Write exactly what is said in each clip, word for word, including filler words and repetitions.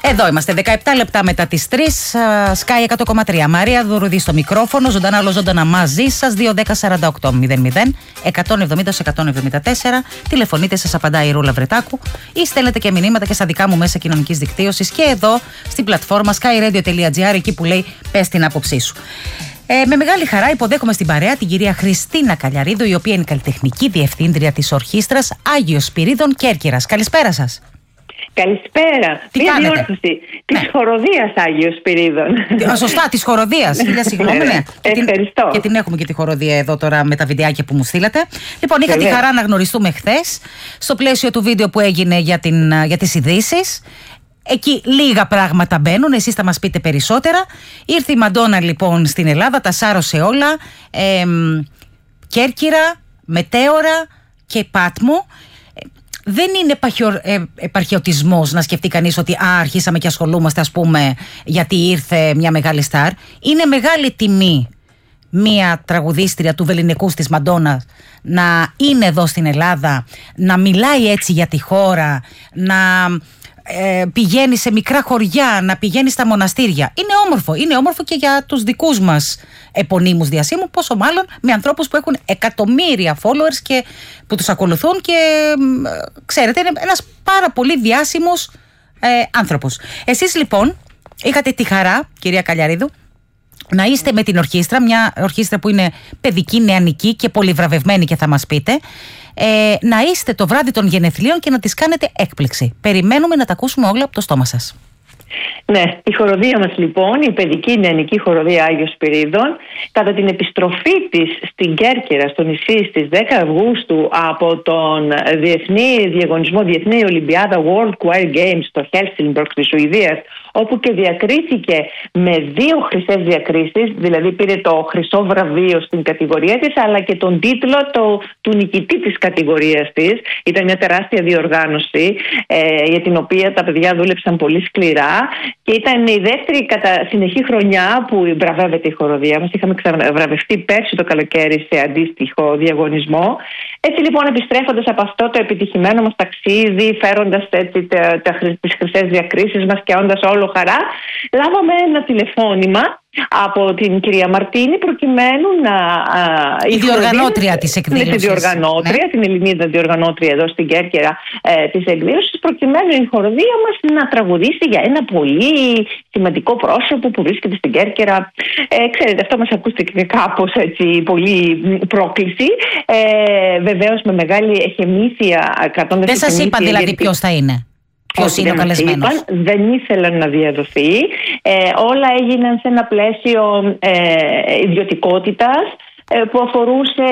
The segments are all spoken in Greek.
Εδώ είμαστε, δεκαεπτά λεπτά μετά τις τρεις, Sky εκατό κόμμα τρία. Μαρία Δουρουδή στο μικρόφωνο, ζωντανά όλο ζωντανά μαζί σας. δύο δέκα σαράντα οκτώ μηδέν μηδέν εκατόν εβδομήντα εκατόν εβδομήντα τέσσερα. Τηλεφωνείτε, σας απαντάει η Ρούλα Βρετάκου, ή στέλνετε και μηνύματα και στα δικά μου μέσα κοινωνικής δικτύωσης και εδώ στην πλατφόρμα skyradio.gr, εκεί που λέει πες την άποψή σου. Ε, με μεγάλη χαρά υποδέχομαι στην παρέα την κυρία Χριστίνα Καλιαρίδου, η οποία είναι καλλιτεχνική διευθύντρια της Ορχήστρας Άγιος Σπυρίδων Κέρκυρας. Καλησπέρα σας. Καλησπέρα. Τι Μία κάνετε? διόρθωση. Ναι. Της χοροδίας Άγιος Σπυρίδων. Α, σωστά, της χοροδίας. Χίλια συγγνώμη. Ναι. Και την- Ευχαριστώ. Και την έχουμε και τη χοροδία εδώ τώρα με τα βιντεάκια που μου στείλατε. Λοιπόν, είχα τη Βεβαίως. χαρά να γνωριστούμε χθες στο πλαίσιο του βίντεο που έγινε για, την, για τις ειδήσεις. Εκεί λίγα πράγματα μπαίνουν, εσείς θα μας πείτε περισσότερα. Ήρθε η Μαντόνα λοιπόν στην Ελλάδα, τα σάρωσε όλα. Ε, Κέρκυρα, Μετέωρα και Πάτμο. Δεν είναι επαχιο, ε, επαρχιωτισμός να σκεφτεί κανείς ότι α, αρχίσαμε και ασχολούμαστε, ας πούμε, γιατί ήρθε μια μεγάλη στάρ. Είναι μεγάλη τιμή μια τραγουδίστρια του βεληνικούς της Μαντόνας να είναι εδώ στην Ελλάδα, να μιλάει έτσι για τη χώρα, να ε, πηγαίνει σε μικρά χωριά, να πηγαίνει στα μοναστήρια. Είναι όμορφο. Είναι όμορφο και για τους δικούς μας επωνύμους διασύμου, πόσο μάλλον με ανθρώπους που έχουν εκατομμύρια followers και που τους ακολουθούν και ε, ξέρετε, είναι ένας πάρα πολύ διάσημος ε, άνθρωπος. Εσείς λοιπόν είχατε τη χαρά, κυρία Καλιαρίδου, να είστε με την ορχήστρα, μια ορχήστρα που είναι παιδική, νεανική και πολυβραβευμένη, και θα μας πείτε, ε, να είστε το βράδυ των γενεθλίων και να τις κάνετε έκπληξη. Περιμένουμε να τα ακούσουμε όλα από το στόμα σας. Ναι, η χοροδία μας λοιπόν, η παιδική νεανική χοροδία Άγιος Σπυρίδων, κατά την επιστροφή της στην Κέρκυρα, στο νησί, στις δέκα Αυγούστου από τον διεθνή διαγωνισμό, Διεθνή Ολυμπιάδα World Choir Games στο Χέλσινγκ της Σουηδίας, όπου και διακρίθηκε με δύο χρυσές διακρίσεις, δηλαδή πήρε το χρυσό βραβείο στην κατηγορία της, αλλά και τον τίτλο το, του νικητή της κατηγορίας της. Ήταν μια τεράστια διοργάνωση ε, για την οποία τα παιδιά δούλεψαν πολύ σκληρά και ήταν η δεύτερη κατά συνεχή χρονιά που βραβεύεται η χοροδία μας. Είχαμε βραβευτεί πέρσι το καλοκαίρι σε αντίστοιχο διαγωνισμό. Έτσι λοιπόν, επιστρέφοντας από αυτό το επιτυχημένο μας ταξίδι, φέροντας έτσι τα, τα, τις χρυσές διακρίσεις μας και όντας όλο χαρά, λάβαμε ένα τηλεφώνημα από την κυρία Μαρτίνη προκειμένου να... Η διοργανώτρια της εκδήλωσης. Ναι, τη διοργανώτρια, ναι. Την Ελληνίδα διοργανώτρια εδώ στην Κέρκυρα ε, της εκδήλωσης, προκειμένου η χοροδία μας να τραγουδήσει για ένα πολύ σημαντικό πρόσωπο που βρίσκεται στην Κέρκυρα. Ε, ξέρετε, αυτό μας ακούστηκε κάπως έτσι πολύ πρόκληση. Ε, βεβαίως με μεγάλη εχεμήθεια, κρατώντας. Δεν σας είπαν δηλαδή γιατί... ποιος θα είναι? Ποιος είναι ο καλεσμένος? Είπαν, δεν ήθελαν να διαδοθεί. Ε, όλα έγιναν σε ένα πλαίσιο ε, ιδιωτικότητας ε, που αφορούσε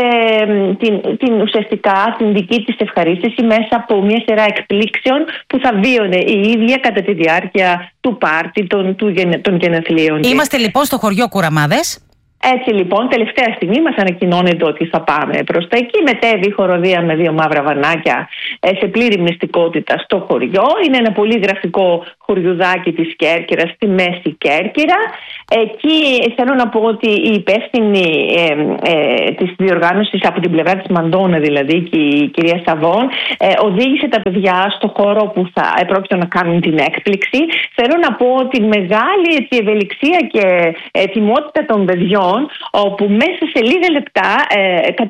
την, την, ουσιαστικά την δική της ευχαρίστηση μέσα από μια σειρά εκπλήξεων που θα βίωνε η ίδια κατά τη διάρκεια του πάρτι των, του, των γενεθλίων. Είμαστε λοιπόν στο χωριό Κουραμάδες. Έτσι λοιπόν, τελευταία στιγμή μας ανακοινώνεται ότι θα πάμε προς τα εκεί. Μετέβη η χοροδία με δύο μαύρα βανάκια σε πλήρη μυστικότητα στο χωριό. Είναι ένα πολύ γραφικό χωριουδάκι της Κέρκυρας, στη Μέση Κέρκυρα. Εκεί θέλω να πω ότι η υπεύθυνη ε, ε, της διοργάνωσης από την πλευρά της Μαντόνα, δηλαδή και η κυρία Σαββόν, ε, οδήγησε τα παιδιά στο χώρο που θα επρόκειτο να κάνουν την έκπληξη. Θέλω να πω ότι μεγάλη έτσι, ευελιξία και ετοιμότητα των παιδιών, όπου μέσα σε λίγα λεπτά ε,